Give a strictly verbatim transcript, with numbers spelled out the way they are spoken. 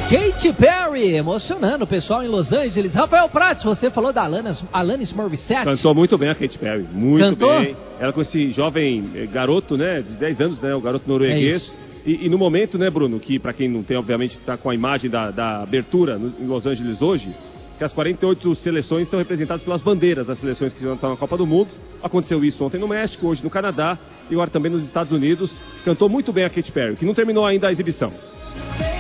Katy Perry, emocionando o pessoal em Los Angeles. Rafael Prats, você falou da Alanis, Alanis Morissette. Cantou muito bem a Katy Perry, muito Cantou? bem. Ela com esse jovem garoto, né, de dez anos, né, o garoto norueguês. É e, e no momento, né, Bruno, que para quem não tem, obviamente, está com a imagem da, da abertura no, em Los Angeles hoje, que as quarenta e oito seleções são representadas pelas bandeiras das seleções que estão na Copa do Mundo. Aconteceu isso ontem no México, hoje no Canadá e agora também nos Estados Unidos. Cantou muito bem a Katy Perry, que não terminou ainda a exibição.